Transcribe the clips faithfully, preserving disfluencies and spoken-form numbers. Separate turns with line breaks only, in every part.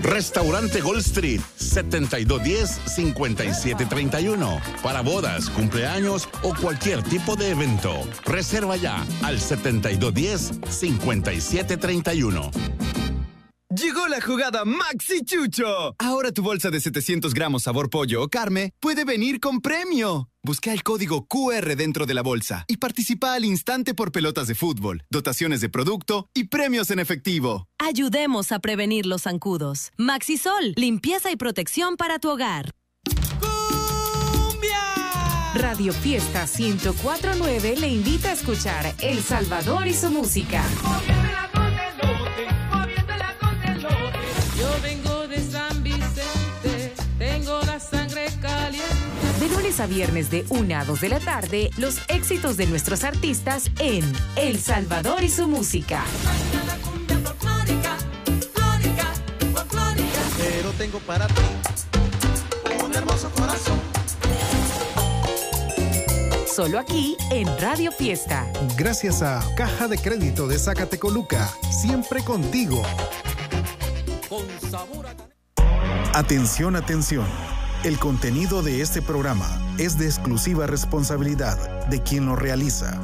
Restaurante Gold Street, setenta y dos diez, cincuenta y siete treinta y uno. Para bodas, cumpleaños o cualquier tipo de evento. Reserva ya al setenta y dos diez, cincuenta y siete treinta y uno.
Llegó la jugada Maxi Chucho. Ahora tu bolsa de setecientos gramos sabor pollo o carne puede venir con premio. Busca el código Q R dentro de la bolsa y participa al instante por pelotas de fútbol, dotaciones de producto y premios en efectivo.
Ayudemos a prevenir los zancudos. Maxisol, limpieza y protección para tu hogar.
¡Cumbia! Radio Fiesta ciento cuatro punto nueve le invita a escuchar El Salvador y su música.
Yo vengo de San Vicente, tengo la sangre caliente.
De lunes a viernes de una a dos de la tarde, los éxitos de nuestros artistas en El Salvador y su música.
Pero tengo para ti un hermoso corazón.
Solo aquí en Radio Fiesta.
Gracias a Caja de Crédito de Zacatecoluca, siempre contigo.
Con sabor a...
Atención, atención. El contenido de este programa es de exclusiva responsabilidad de quien lo realiza.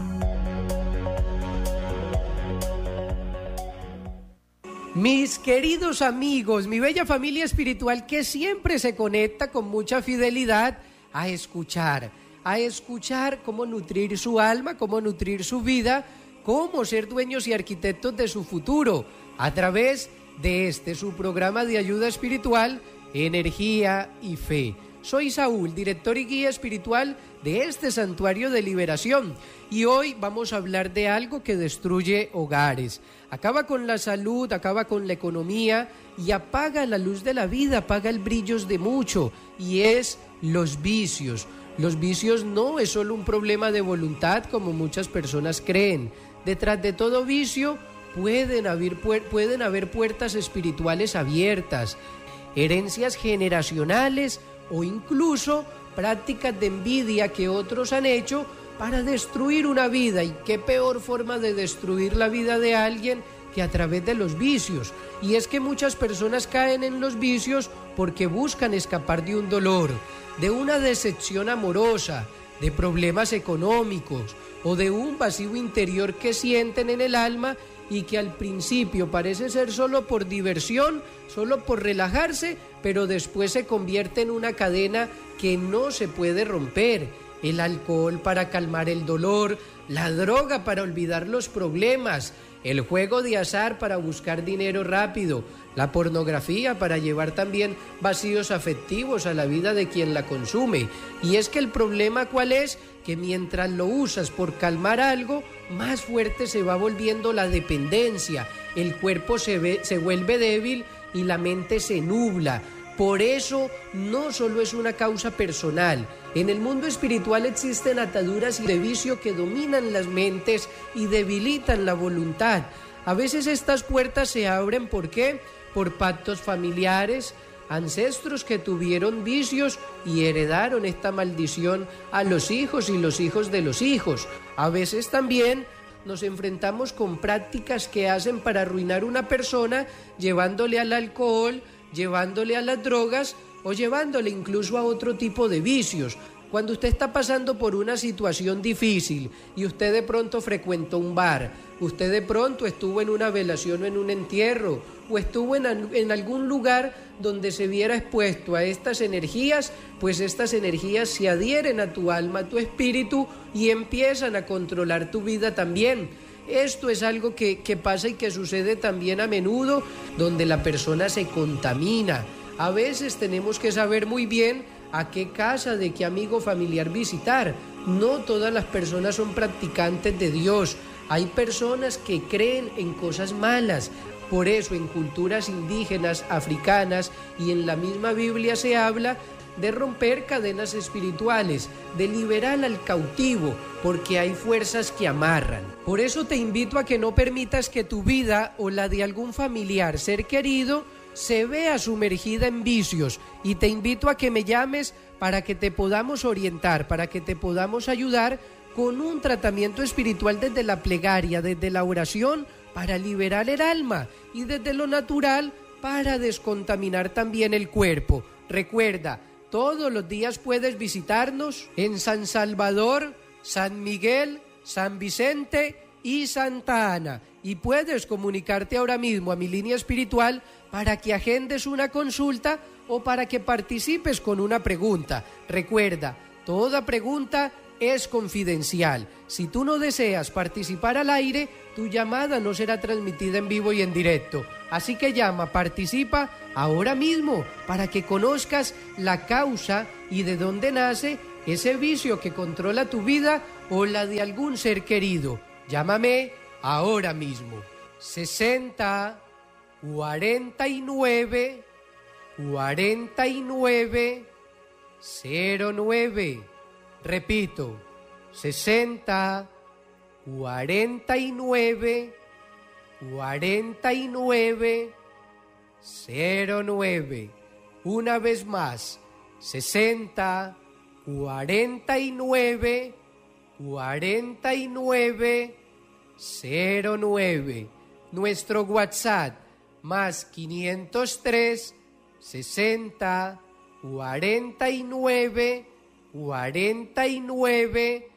Mis queridos amigos, mi bella familia espiritual que siempre se conecta con mucha fidelidad a escuchar, a escuchar cómo nutrir su alma, cómo nutrir su vida, cómo ser dueños y arquitectos de su futuro, a través de este su programa de ayuda espiritual, Energía y Fe. Soy Saúl, director y guía espiritual de este santuario de liberación, y hoy vamos a hablar de algo que destruye hogares, acaba con la salud, acaba con la economía y apaga la luz de la vida, apaga el brillo de mucho, y es los vicios. Los vicios no es solo un problema de voluntad como muchas personas creen. Detrás de todo vicio pueden haber, pueden haber puertas espirituales abiertas, herencias generacionales o incluso prácticas de envidia que otros han hecho para destruir una vida. Y qué peor forma de destruir la vida de alguien que a través de los vicios. Y es que muchas personas caen en los vicios porque buscan escapar de un dolor, de una decepción amorosa, de problemas económicos o de un vacío interior que sienten en el alma y que al principio parece ser solo por diversión, solo por relajarse, pero después se convierte en una cadena que no se puede romper. El alcohol para calmar el dolor, la droga para olvidar los problemas, el juego de azar para buscar dinero rápido, la pornografía para llevar también vacíos afectivos a la vida de quien la consume. Y es que el problema ¿cuál es? Que mientras lo usas por calmar algo, más fuerte se va volviendo la dependencia, el cuerpo se, ve, se vuelve débil y la mente se nubla. Por eso no solo es una causa personal. En el mundo espiritual existen ataduras de vicio que dominan las mentes y debilitan la voluntad. A veces estas puertas se abren, ¿por qué? Por pactos familiares, ancestros que tuvieron vicios y heredaron esta maldición a los hijos y los hijos de los hijos. A veces también nos enfrentamos con prácticas que hacen para arruinar una persona, llevándole al alcohol, llevándole a las drogas o llevándole incluso a otro tipo de vicios. Cuando usted está pasando por una situación difícil y usted de pronto frecuentó un bar, usted de pronto estuvo en una velación o en un entierro, o estuvo en, en algún lugar donde se viera expuesto a estas energías, pues estas energías se adhieren a tu alma, a tu espíritu y empiezan a controlar tu vida también. Esto es algo que, que pasa y que sucede también a menudo, donde la persona se contamina. A veces tenemos que saber muy bien a qué casa, de qué amigo familiar visitar. No todas las personas son practicantes de Dios. Hay personas que creen en cosas malas. Por eso en culturas indígenas, africanas y en la misma Biblia se habla de romper cadenas espirituales, de liberar al cautivo, porque hay fuerzas que amarran. Por eso te invito a que no permitas que tu vida o la de algún familiar, ser querido, se vea sumergida en vicios, y te invito a que me llames para que te podamos orientar, para que te podamos ayudar con un tratamiento espiritual desde la plegaria, desde la oración, para liberar el alma, y desde lo natural para descontaminar también el cuerpo. Recuerda, todos los días puedes visitarnos en San Salvador, San Miguel, San Vicente y Santa Ana. Y puedes comunicarte ahora mismo a mi línea espiritual para que agendes una consulta o para que participes con una pregunta. Recuerda, toda pregunta es confidencial. Si tú no deseas participar al aire, tu llamada no será transmitida en vivo y en directo. Así que llama, participa ahora mismo para que conozcas la causa y de dónde nace ese vicio que controla tu vida o la de algún ser querido. Llámame ahora mismo. sesenta, cuarenta y nueve, cuarenta y nueve, cero nueve. Repito, sesenta, cuarenta y nueve, cuarenta y nueve, cero nueve. Una vez más, sesenta, cuarenta y nueve, cuarenta y nueve, cero nueve. Nuestro WhatsApp, más quinientos tres, sesenta, cuarenta y nueve, cuarenta y nueve,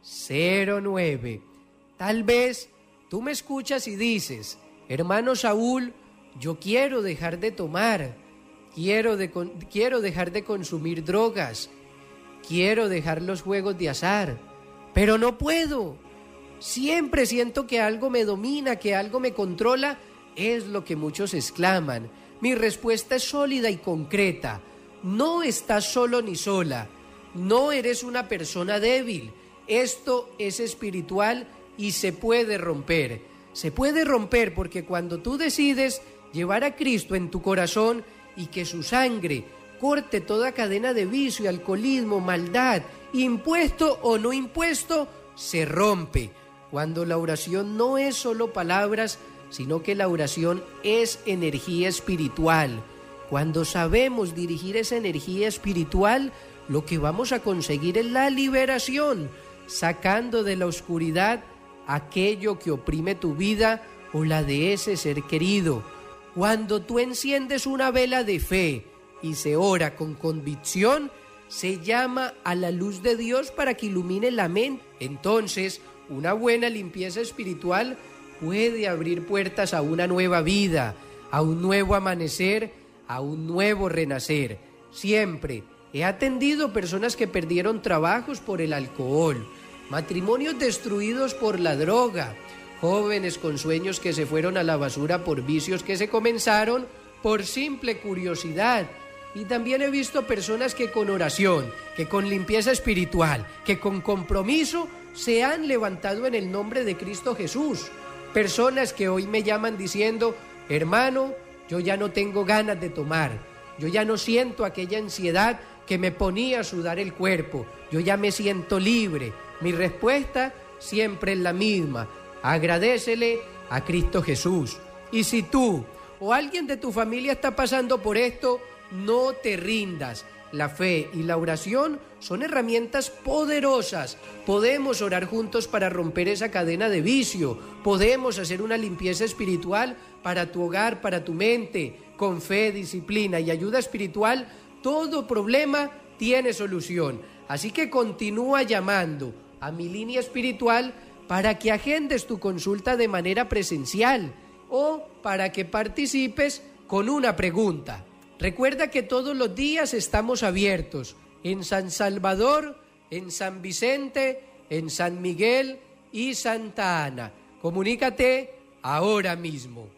cero nueve. Tal vez tú me escuchas y dices, hermano Saúl, yo quiero dejar de tomar, quiero, de, quiero dejar de consumir drogas, quiero dejar los juegos de azar, pero no puedo. Siempre siento que algo me domina, que algo me controla, es lo que muchos exclaman. Mi respuesta es sólida y concreta. No estás solo ni sola. No eres una persona débil. Esto es espiritual y se puede romper. Se puede romper porque cuando tú decides llevar a Cristo en tu corazón y que su sangre corte toda cadena de vicio, alcoholismo, maldad, impuesto o no impuesto, se rompe. Cuando la oración no es solo palabras, sino que la oración es energía espiritual. Cuando sabemos dirigir esa energía espiritual, lo que vamos a conseguir es la liberación, sacando de la oscuridad aquello que oprime tu vida o la de ese ser querido. Cuando tú enciendes una vela de fe y se ora con convicción, se llama a la luz de Dios para que ilumine la mente. Entonces, una buena limpieza espiritual puede abrir puertas a una nueva vida, a un nuevo amanecer, a un nuevo renacer. Siempre he atendido personas que perdieron trabajos por el alcohol, matrimonios destruidos por la droga, jóvenes con sueños que se fueron a la basura por vicios que se comenzaron por simple curiosidad. Y también he visto personas que con oración, que con limpieza espiritual, que con compromiso se han levantado en el nombre de Cristo Jesús. Personas que hoy me llaman diciendo, hermano, yo ya no tengo ganas de tomar, yo ya no siento aquella ansiedad que me ponía a sudar el cuerpo, yo ya me siento libre. Mi respuesta siempre es la misma, agradécele a Cristo Jesús. Y si tú o alguien de tu familia está pasando por esto, no te rindas. La fe y la oración son herramientas poderosas. Podemos orar juntos para romper esa cadena de vicio. Podemos hacer una limpieza espiritual para tu hogar, para tu mente. Con fe, disciplina y ayuda espiritual, todo problema tiene solución. Así que continúa llamando a mi línea espiritual para que agendes tu consulta de manera presencial o para que participes con una pregunta. Recuerda que todos los días estamos abiertos en San Salvador, en San Vicente, en San Miguel y Santa Ana. Comunícate ahora mismo.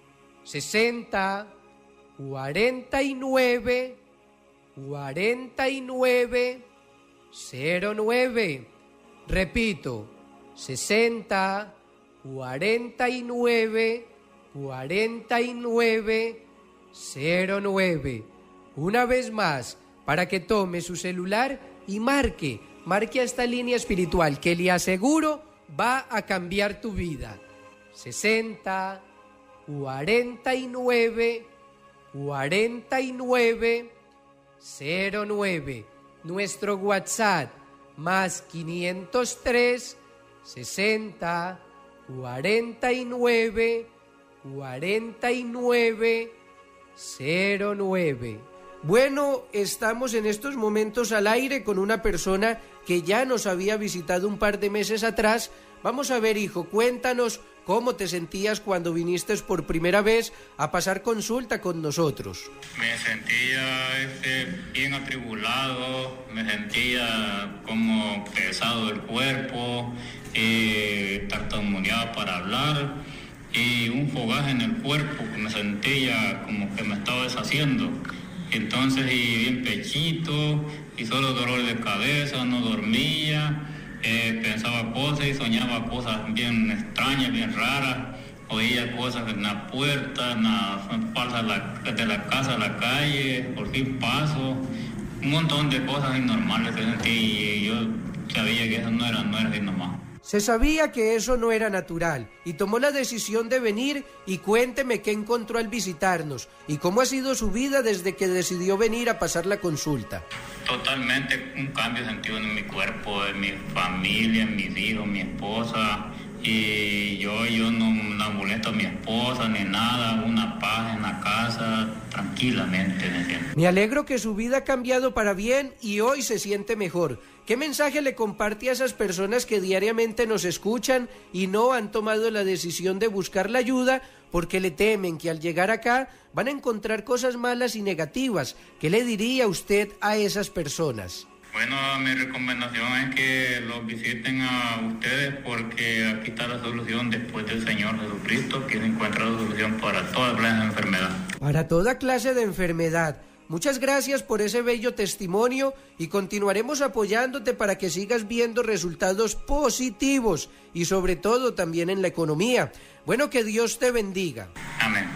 sesenta, cuarenta y nueve, cuarenta y nueve, cero nueve. Repito, sesenta, cuarenta y nueve, cuarenta y nueve, cero nueve. Una vez más, para que tome su celular y marque, marque a esta línea espiritual que le aseguro va a cambiar tu vida. sesenta, cuarenta y nueve, cuarenta y nueve, cero nueve. Nuestro WhatsApp, más quinientos tres, sesenta, cuarenta y nueve, cuarenta y nueve, cero nueve. Bueno, estamos en estos momentos al aire con una persona que ya nos había visitado un par de meses atrás. Vamos a ver, hijo, cuéntanos cómo te sentías cuando viniste por primera vez a pasar consulta con nosotros.
Me sentía este, bien atribulado, me sentía como pesado el cuerpo, eh, tartamudeaba para hablar y un fogaje en el cuerpo que me sentía como que me estaba deshaciendo. Entonces, y bien pechito, y solo dolor de cabeza, no dormía, eh, pensaba cosas y soñaba cosas bien extrañas, bien raras, oía cosas en la puerta, en la falsa de la casa a la calle, por fin paso, un montón de cosas anormales que sentí y yo sabía que eso no era, no era así nomás.
Se sabía que eso no era natural y tomó la decisión de venir. Y cuénteme qué encontró al visitarnos y cómo ha sido su vida desde que decidió venir a pasar la consulta.
Totalmente un cambio de sentido en mi cuerpo, en mi familia, en mis hijos, mi esposa. Y yo, yo no, no molesto a mi esposa ni nada, una paz en la casa, tranquilamente. ¿Me,
me alegro que su vida ha cambiado para bien y hoy se siente mejor. ¿Qué mensaje le comparte a esas personas que diariamente nos escuchan y no han tomado la decisión de buscar la ayuda porque le temen que al llegar acá van a encontrar cosas malas y negativas? ¿Qué le diría usted a esas personas?
Bueno, mi recomendación es que los visiten a ustedes porque aquí está la solución después del Señor Jesucristo, que se encuentra la solución para toda clase de enfermedad.
Para toda clase de enfermedad. Muchas gracias por ese bello testimonio y continuaremos apoyándote para que sigas viendo resultados positivos y sobre todo también en la economía. Bueno, que Dios te bendiga.
Amén.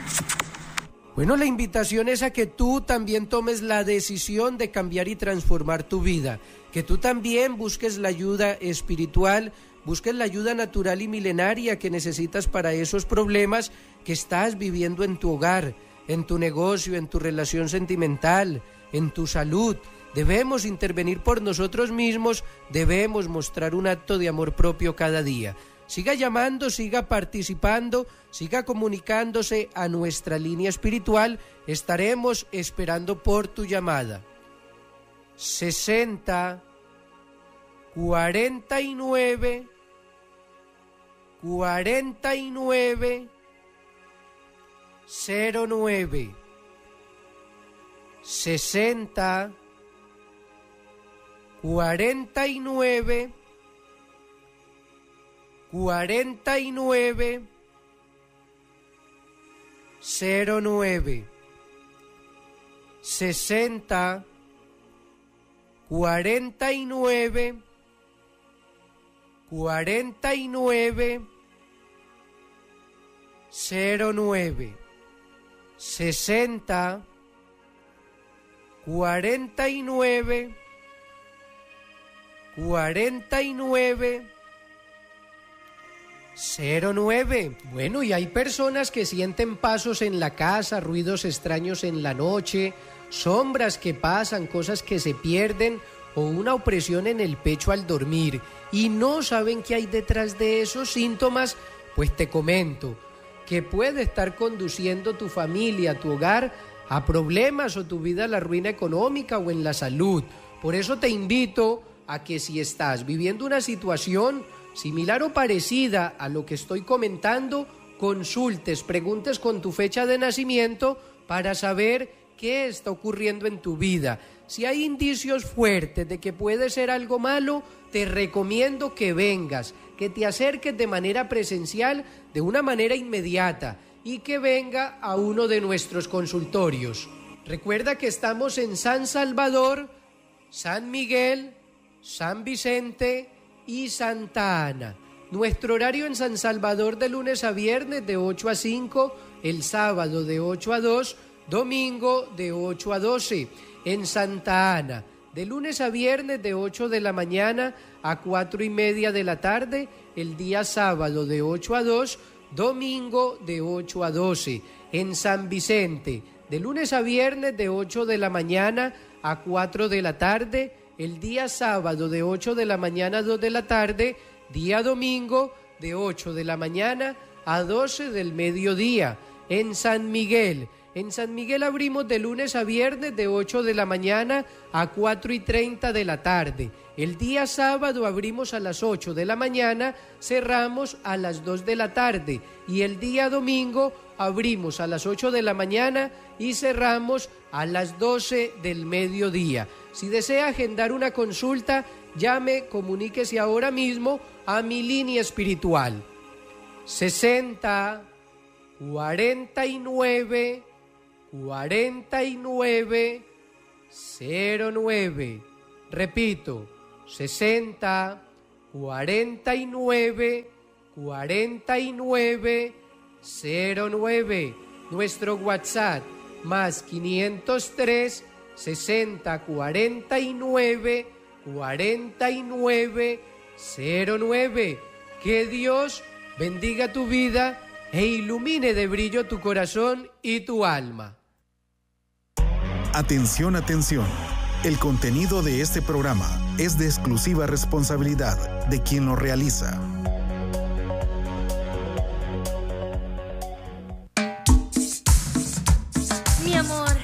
Bueno, la invitación es a que tú también tomes la decisión de cambiar y transformar tu vida, que tú también busques la ayuda espiritual, busques la ayuda natural y milenaria que necesitas para esos problemas que estás viviendo en tu hogar, en tu negocio, en tu relación sentimental, en tu salud. Debemos intervenir por nosotros mismos, debemos mostrar un acto de amor propio cada día. Siga llamando, siga participando, siga comunicándose a nuestra línea espiritual. Estaremos esperando por tu llamada. sesenta, cuarenta y nueve, cuarenta y nueve, cero nueve. sesenta, cuarenta y nueve, cuarenta y nueve, cero nueve. sesenta, cuarenta y nueve, cuarenta y nueve, cero nueve. sesenta, cuarenta y nueve, cuarenta y nueve, cero nueve. Bueno, y hay personas que sienten pasos en la casa, ruidos extraños en la noche, sombras que pasan, cosas que se pierden o una opresión en el pecho al dormir y no saben qué hay detrás de esos síntomas. Pues te comento que puede estar conduciendo tu familia, tu hogar a problemas o tu vida a la ruina económica o en la salud. Por eso te invito a que si estás viviendo una situación similar o parecida a lo que estoy comentando, consultes, preguntes con tu fecha de nacimiento para saber qué está ocurriendo en tu vida. Si hay indicios fuertes de que puede ser algo malo, te recomiendo que vengas, que te acerques de manera presencial, de una manera inmediata, y que venga a uno de nuestros consultorios. Recuerda que estamos en San Salvador, San Miguel, San Vicente y Santa Ana. Nuestro horario en San Salvador de lunes a viernes de ocho a cinco, el sábado de ocho a dos, domingo de ocho a doce. En Santa Ana, de lunes a viernes de ocho de la mañana a cuatro y media de la tarde, el día sábado de ocho a dos, domingo de ocho a doce. En San Vicente, de lunes a viernes de ocho de la mañana a cuatro de la tarde, el día sábado de ocho de la mañana a dos de la tarde, día domingo de ocho de la mañana a doce del mediodía. En San Miguel, En San Miguel abrimos de lunes a viernes de ocho de la mañana a cuatro y treinta de la tarde. El día sábado abrimos a las ocho de la mañana, cerramos a las dos de la tarde. Y el día domingo abrimos a las ocho de la mañana y cerramos a las doce del mediodía. Si desea agendar una consulta, llame, comuníquese ahora mismo a mi línea espiritual. sesenta, cuarenta y nueve, cuarenta y nueve, cero nueve. Repito, sesenta, cuarenta y nueve, cuarenta y nueve, cero nueve. Nuestro WhatsApp más quinientos tres, sesenta, cuarenta y nueve, cuarenta y nueve, cero nueve. Que Dios bendiga tu vida e ilumine de brillo tu corazón y tu alma.
Atención, atención. El contenido de este programa es de exclusiva responsabilidad de quien lo realiza.
Mi amor,